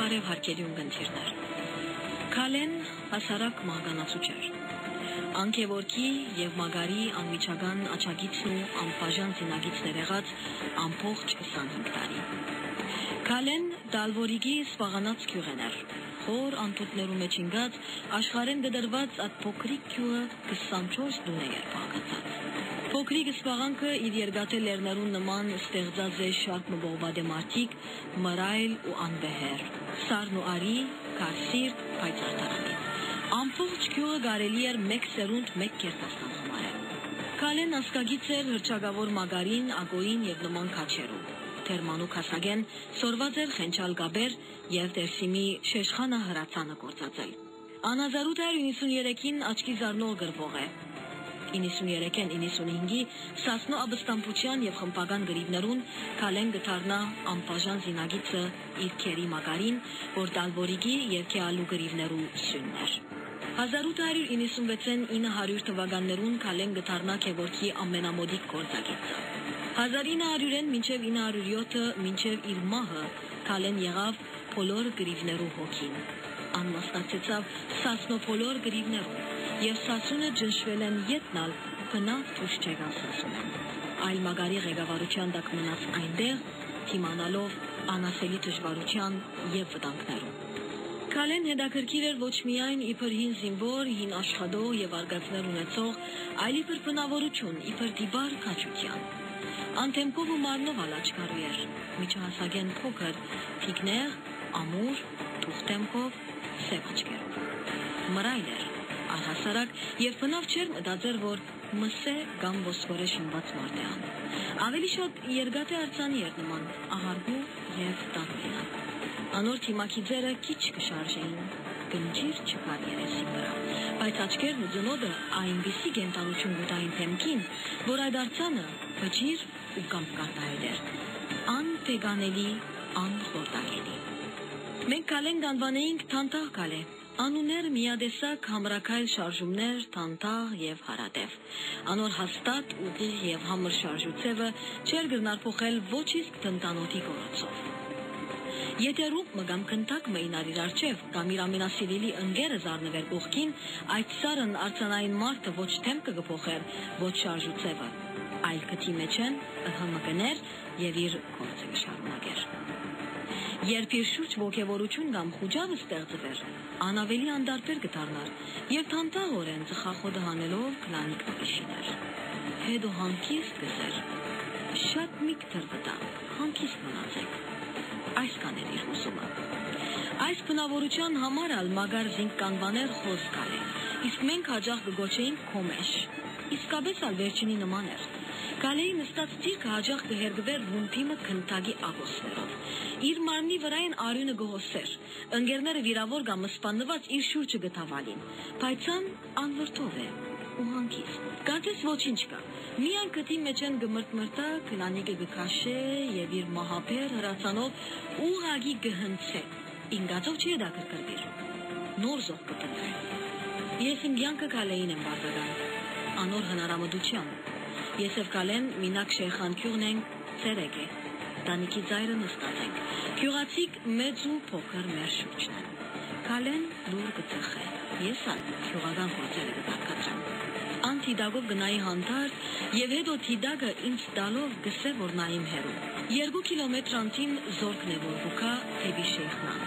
Բարև հարգելի ունկնդիրներ։ Քալեն հասարակ մահկանացու չէր։ Անկևորքի և մագարի անմիջական աչագիցն ու անբաժան զինագիցներ եղած ամբողջ 25 տարի։ Քալեն դալվորիգի սպաղանած գյուղեն էր։ Խոր անտուտներու մեջ ինգած աշխարհեն գդրված այդ փոքրիկ գյուղը 24 դուն էր փակացած։ Փոքրիկ սպաղանքը իր երկաթե լեռներուն նման ստեղծած է շարք մբողբադե մարդիկ, մռայլ ու անբեհեր, սառն ու արի, կարսիրտ, պայծառ։ Ամբողջ գյուղը կարելի էր մեկ սերունդ մեկ կերպաստան համարել։ Քալեն ասկագից էր հռչակավոր մագարին, ագոյին և նման քաչերու։ Թերմանու քասագեն սորված էր խենչալ գաբեր և դերսիմի շեշխանա հրացանը գործածել։ Անազարութ 93-ին աչքի զարնող գրվող է։ 93-ին 95-ի սասնո աբստամբության և խմպական գրիվներուն Քալեն գթարնա անբաժան զինագիցը իր քերի մագարին, որ դալվորիգի և քեալու գրիվներու սյունն էր։ 1896-ին 900 թվականներուն Քալեն գթարնա քևորքի ամենամոդիկ գործագիծը։ 1900-ին մինչև 907-ը մինչև իր մահը Քալեն եղավ բոլոր գրիվներու հոգին։ Անմասնակցեցավ սասնո բոլոր գրիվներուն և սասունը ջնշվել են ետնալ բնավ թուշ չեղան սասունեն։ Այլ մագարի ղեկավարության տակ մնաց այնտեղ, թիմանալով անասելի դժվարության և վտանգներում։ Քալեն հետաքրքիր էր ոչ միայն իբր հին զինվոր, հին աշխատող և արգածներ ունեցող, այլ իբր բնավորություն, իբր դիբար քաջության։ Անթեմքով ու մարմնով ալաչկարու էր, միջահասակեն փոքր, թիկնեղ, ամուր, թուղթեմքով, սև աչքերով։ Մռայլ էր, առհասարակ և բնավ չէր մտածեր, որ մսե կամ ոսկորե շինված մարդ է ան։ Ավելի շատ երկաթե արձանի էր նման, ահարգու և տանուլինա։ Անոր թիմակի ձերը քիչ կշարժեին, գնջիր չկար երեսի վրա, բայց աչքերն ու ձնոդը այնպիսի գենտանություն գուտային թեմքին, որ այդ արձանը բջիր ու կամկարտահել էր, անպեգանելի, անխորտակելի։ Մենք Քալեն գանվանեինք Թանտաղ Քալե, անուներ միադեսակ համրաքայլ շարժումներ, թանտաղ և հարատև։ Անոր հաստատ, ուղիղ և համր շարժուցևը չէր գրնար փոխել ոչ իսկ տնտանոթի կորոցով։ Եթե ռուպ մգամ կնտակ մինար իր արջև կամ իր ամենասիրելի ընկերը զարնվեր կողքին, այդ սարն արձանային մարդը ոչ թեմքը կփոխեր, ոչ շարժուցևը, այլ կթի մեջեն հմկներ և իր գործը կշարունակեր։ Երբ իր շուրջ ոգևորություն կամ խուջավը ստեղծվեր, անավելի անդարբեր կդառնար և թանտաղորեն ծխախոտը հանելով քլանիկ կշիներ։ Հետո հանգիստ գզեր, շատ միք թրվտա, հանգիստ մնացեք։ Այս կաներ իր հուսումը։ Այս բնավորության համար ալ մագար զինք կանվաներ խոզ Քալե, իսկ մենք հաջող կգոչեինք քոմեշ, իսկապես ալ վերջինի նման էր։ Քալեի նստած ծիրքը հաջող կհերգվեր ռումփիմը քնթագի աղոսներով։ Իր մարմնի վրային արյունը գոհոսեր, ընկերները վիրավոր կամ սպանված իր շուրջը գտավալին, պայծան անվրդով է ու հանգիստ։ Կարծես ոչինչ կա, միայն կտի մեջ են գմրտմրտա, քլանիկը գքաշե և իր մահապեր հրացանով ուղագի գհնցե, ինգածով չի հետաքրքրվիր, նոր զող կպնտրե։ Ես իմ կյանքը Քալեին եմ բարձական, անոր հնարամդության։ Ես և Քալեն մինակ շեխան գյուղն ենք, ցերեկ է, տանիքի ծայրը նստած ենք, գյուղացիք մեծ ու փոքր մեր շուրջն են։ Քալեն լուր կծխե, ես ալ գյուղական գործերը կտարկածրեմ։ Ան թիդագով գնայի հանդարտ և հետո թիդագը ինձ տալով գսե որ նայիմ հերու։ 2 կիլոմետր անտին զորքն է որ բուքա թեպի շեխնան։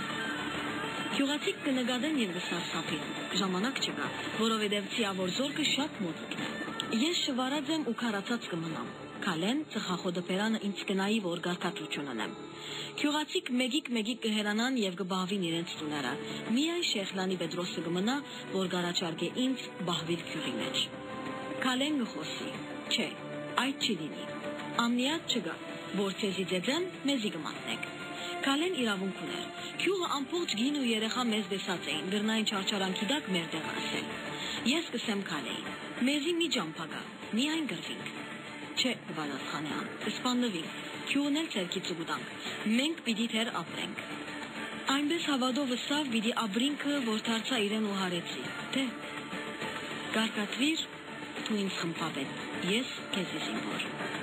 Գյուղացիք կնգադեն և կսարսափին, ժամանակ չկա, որովհետև ցիավոր զորքը շատ մոտիկն է։ Ես շվարած եմ ու քարացած կմնամ։ Քալեն ծխախոտը բերանը ինձ կնայի, որ գարկատրություն անեմ։ Գյուղացիք մեգիկ կհերանան և կբահվին իրենց տուները։ Միայն Շեխլանի Պետրոսը կմնա, որ գարաչարկե ինձ բահվիլ գյուղի մեջ։ Քալեն գխոսի, չէ, այդ չի լինի։ Ամնիատ չգա, որ ցեզի ձեզեն մեզի կմատնեք։ Քալեն իրավունք ուներ։ Գյուղը ամբողջ գին ու երեխա մեզ դեսած էին, գրնային չարչարանքի տակ մեր տեղ ասել։ Ես կսեմ Քալեին, մեզի մի ջամփագա, միայն գրվինք։ Չէ, պատասխանյան, կսպաննվինք, գյուղն էլ ցերկից ուտանք, մենք պիտի թեր ապրենք։ Այնպես հավատով ըսավ պիտի ապրինքը, որ դարձա իրեն ու հարեցի, թե գարկատվիր, դու ինձ խմպապետ, ես քեզի զինվոր։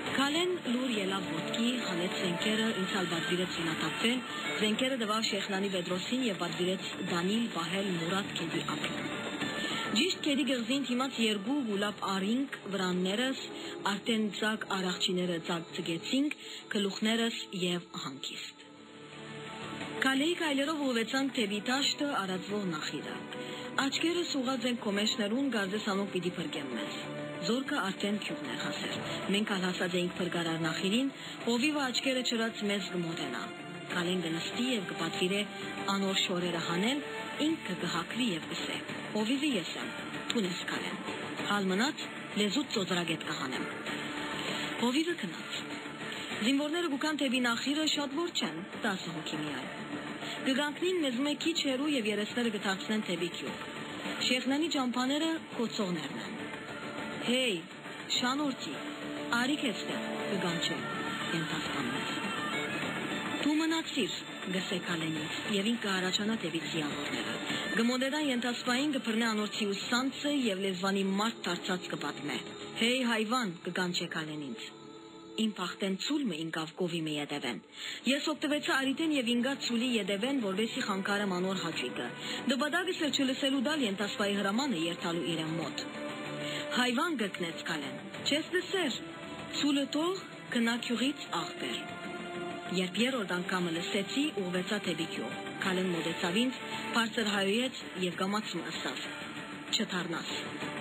Քալեն լուր ելավ ոտքի, հանեց զենքերը, ինձ ալ բادرեց զինատապվել, զենքերը տվավ Շեխնանի Պետրոսին եւ բادرեց Դանիլ Վահել Մուրադ քեդի ափին։ Ճիշտ քեդի գղզին թիմած երկու գուլապ արինք վրաններս, արդեն ցակ արախչիները ցակ ցգեցինք, գլուխներս եւ հանգիստ։ Քալեի կայլերով ուղեցանք թեպի տաշտը արածվող նախիրը։ Աչքերս ուղղած են կոմեշներուն գարձեսանոք պիտի փրկեմ մեզ։ Զորքը արդեն քյուղն էր հասել։ Մենք ալ հասած էինք փրկարար նախիրին, հովիվը աչքերը չրած մեզ գմոտենա։ Քալեն գնստի եւ կպատվիրե անոր շորերը հանել, ինքը կհակրի եւ կսե։ Հովիվը ես եմ, թունես Քալեն։ Հալ մնաց լեզուց ծոծրագետ կհանեմ։ Հովիվը գնաց։ Զինվորները գուքան թեպի նախիրը շատ որ չեն, 10 հոգի միայն։ Գգանքնին մեզ մեկ քիչ հեռու եւ երեսները գտածնեն թեպի քյուղ։ Շեխնանի ճամփաները կոծողներն են։ Հեյ, շանորթի, արիք էստեղ, կգանչե, ենթասպաննեց։ Դու մնացիր, գսե Քալենից, եւ ինք կհարաչանա թեպի զինվորները։ Գմոդեդան ենթասպային կփռնե անորցի ուսանցը եւ լեզվանի մարդ դարձած կպատմե։ Հեյ հայվան, կգանչե Քալենից։ Իմ փախտեն ցուլմը ինկավ կովի մի յետևեն։ Ես օգտվեցա արիտեն եւ ինգա ցուլի յետևեն, որովհետեւ խանգարեմ անոր հաճույքը։ Դբադագս էլ չլսելու դալ ենթասպայի հրամանը երթալու իրեն մոտ։ Հայվան գտնեց Քալեն։ Չես լսեր։ Ցուլը թող քնակյուղից աղբեր։ Երբ երրորդ անգամը լսեցի, ուղղվեցա թեպի քյուղ։ Քալեն մոտեցավ ինձ, բարձր հայոյեց եւ կամացում ասավ. Չթարնաս։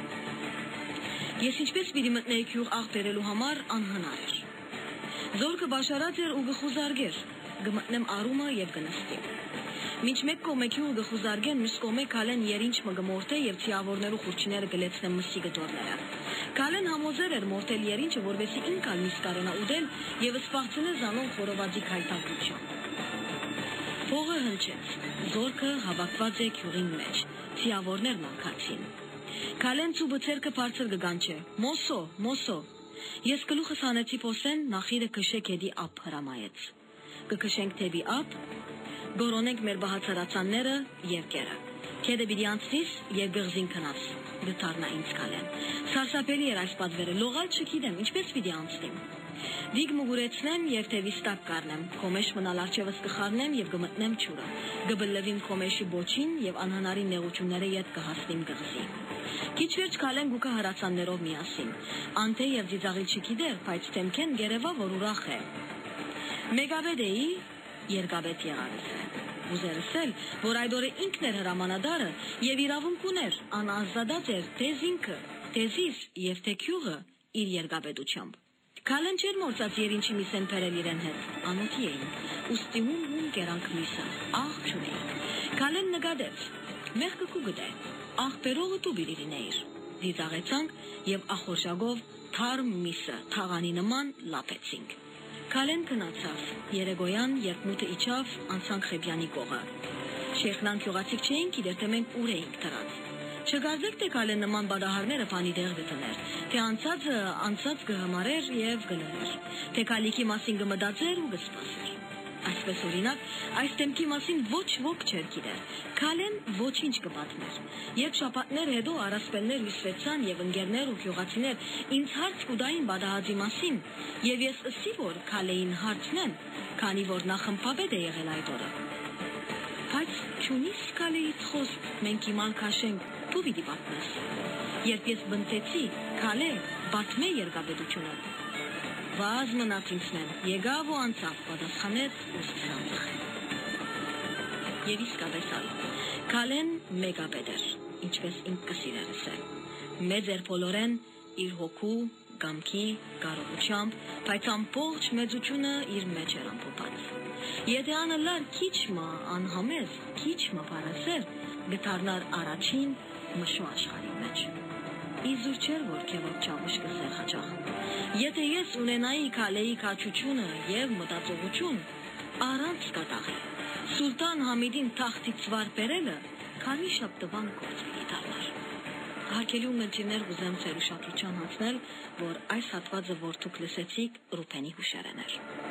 Ես ինչպես պիտի մտնեի քյուղ աղբերելու համար անհնար էր։ Զորքը բաշարած էր ու գխուզարգեր, գմտնեմ արումը եւ գնստի։ Մինչ մեկ կողմը քյուղը գխուզարգեն, մյուս կողմը Քալեն երինչ մը գմորթե եւ ցիավորներու խուրչիները գլեցնեն մսի գդորները։ Քալեն համոզեր էր մորտել երինչը, որովհետեւ ինքալ միս կարենա ուդել եւ սպաղցնել զանոն խորովածի քայտակությամբ։ Փողը հնչեց, զորքը հավաքված է քյուղին մեջ, ցիավորներն անկացին։ Քալեն ցու բցերքը բարձր գգանչե, մոսո, մոսո։ Ես գլուխս հանեցի փոսեն, նախիրը քշեք էդի ափ հրամայեց։ Կքշենք թեպի ափ, գորոնենք մեր բահացարացանները եւ կերը։ Քեդը պիտի անցնիս եւ գղզին քնաս, դթարնա ինձ Քալեն։ Սարսափելի էր այս պատվերը, լողալ չգիտեմ, ինչպես պիտի անցնեմ։ Դիգ մուգուրեցնեմ եւ թևիս տակ կառնեմ, կոմեշ մնալ արջևս կխառնեմ եւ գմտնեմ ճուրը։ Գբլլվիմ կոմեշի բոչին եւ անհնարի նեղությունները յետ կհասնիմ գղզի։ Քիչ վերջ Քալեն գուկա հրացաններով միասին։ Անթե եւ ծիծաղիլ չգիտեր, բայց թեմքեն գերեվա որ ուրախ է։ Մեգաբեդեի երկաբեդ եղարս է։ Ուզերս էլ, որ այդ օրը ինքն էր հրամանադարը եւ իրավունք ուներ, անազատած էր թեզ ինքը, թեզիս եւ թե քյուղը իր երկաբեդությամբ։ Քալեն չէր մորցած երինչի միսեն փերել իրեն հետ, անոթի էին, ուստի հում կերանք միսը, աղ չունեինք։ Քալեն նկատեց, մեղքը կու գտե, աղ պերողը դու բիրիրինեիր։ Դիծաղեցանք եւ ախորժագով թարմ միսը թաղանի նման լապեցինք։ Քալեն քնացավ, երեգոյան երբ մութը իջավ, անցանք Խեբյանի կողը։ Շեխնան քյուղացիք չէինք, իդեր թե մենք ուր էինք դրած։ Չգարձեք թե Քալեն նման բադահարները բանի դեղ գտներ, թե անցած գհամարեր եւ գլներ, թե Քալիկի մասին գմդածեր ու գսպասեր։ Այսպես օրինակ, այս դեմքի մասին ոչ ոք չէր գիտեր։ Քալեն ոչինչ կպատմեր։ Երբ շաբաթներ հետո առասպելներ հյուսվեցան եւ ընկերներ ու քյուղացիներ ինձ հարց կուտային բադահածի մասին, եւ ես ըսի որ Քալեին հարցնեմ, քանի որ նա խմբապետ է եղել այդ օրը։ Բայց չունիս Քալեից խոսք, մենք իման քաշենք, դու պիտի պատմես։ Երբ ես բնտեցի, Քալե պատմե երկաբեդությունը։ Վազ մնաց ինձնեն, եկավ ու անցավ, պատասխանեց ու սկսավ։ Եվ իսկապես ալ, Քալեն մեգաբեդ էր, ինչպես ինք կսիրերս է։ Մեծ էր բոլորեն իր հոգու, գամքի, կարողությամբ, բայց ամբողջ մեծությունը իր մեջ էր ամփոփած։ Եթե անըլար քիչմա անհամեզ, քիչմա բարասեր, գտարնար առաջին մշու աշխարհի մեջ։ Իզուր չէր որ քեվոք չամուշ կսեր հաճախ։ Եթե ես ունենայի Քալեի քաչությունը եւ մտածողություն, առանց կատաղի, Սուլտան Համիդին թախտից վար բերելը, քանի շաբթվան գործ պիտի դառնար։ Հարկելի ունեցիներ ուզեմ ծեր ուշադրության հանձնել, որ այս հատվածը որ դուք լսեցիք Ռուփենի հուշերն էր։